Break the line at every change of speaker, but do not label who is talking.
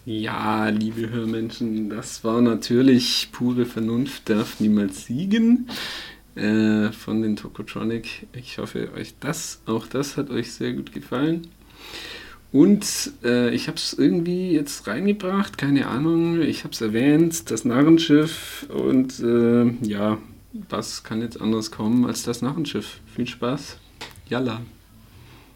Ja, liebe Hörmenschen, das war natürlich pure Vernunft, darf niemals siegen von den Tokotronic. Ich hoffe, auch das hat euch sehr gut gefallen. Und ich habe es irgendwie jetzt reingebracht, keine Ahnung, ich habe es erwähnt, das Narrenschiff und ja, was kann jetzt anders kommen als das Narrenschiff? Viel Spaß, Yalla!